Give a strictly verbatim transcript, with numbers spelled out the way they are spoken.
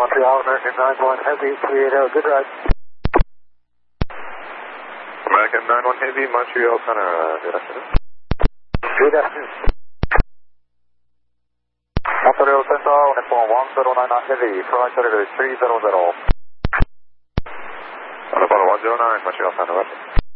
Montreal, American nine one Heavy, three eighty, good ride. American nine one Heavy, Montreal Center, uh, good afternoon. Good afternoon. Montreal Central, Nippon one zero nine Heavy, flight level three zero zero. Nippon one zero nine, Montreal Center, roger.